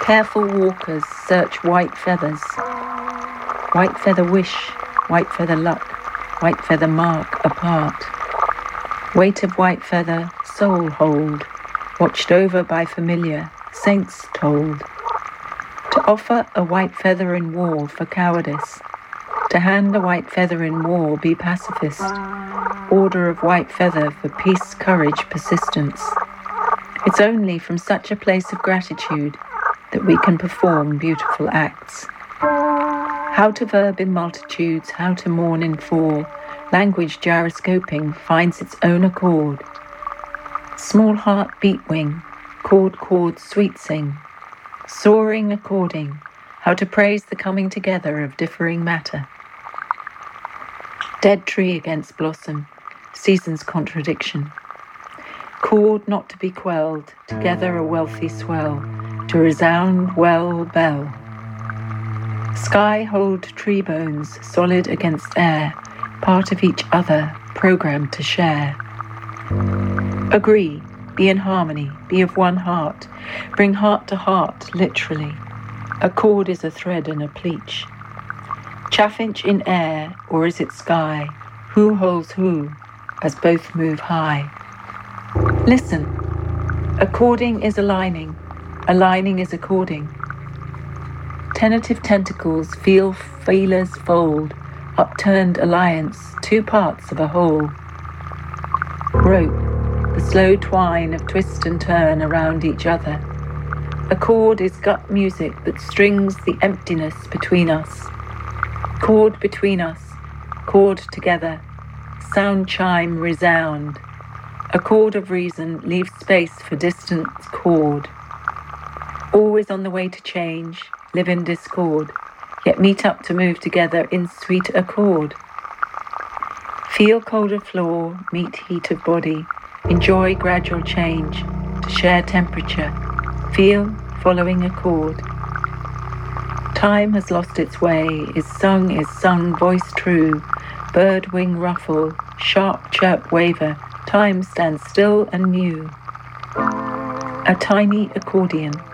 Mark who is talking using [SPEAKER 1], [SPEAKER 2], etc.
[SPEAKER 1] Careful walkers search white feathers. White feather wish, white feather luck, white feather mark apart. Weight of white feather, soul hold, watched over by familiar, saints told. To offer a white feather in war for cowardice, to hand a white feather in war, be pacifist. Order of white feather for peace, courage, persistence. It's only from such a place of gratitude that we can perform beautiful acts. How to verb in multitudes, how to mourn in fall, language gyroscoping finds its own accord. Small heart beat wing, chord sweet sing, soaring according, how to praise the coming together of differing matter. Dead tree against blossom, season's contradiction. Chord not to be quelled, together a wealthy swell, to resound well bell. Sky hold tree bones, solid against air, part of each other, programmed to share. Agree, be in harmony, be of one heart, bring heart to heart, literally. A cord is a thread and a pleach. Chaffinch in air, or is it sky? Who holds who, as both move high? Listen, according is aligning is according. Tentative tentacles feel feelers fold, upturned alliance, two parts of a whole. Rope, the slow twine of twist and turn around each other. A chord is gut music that strings the emptiness between us. Chord between us, chord together, sound chime resound. A chord of reason leaves space for distant chord. Always on the way to change, live in discord, yet meet up to move together in sweet accord. Feel cold of floor, meet heat of body, enjoy gradual change, to share temperature, feel following a chord. Time has lost its way, is sung, voice true, bird wing ruffle, sharp chirp waver, time stands still and new. A tiny accordion.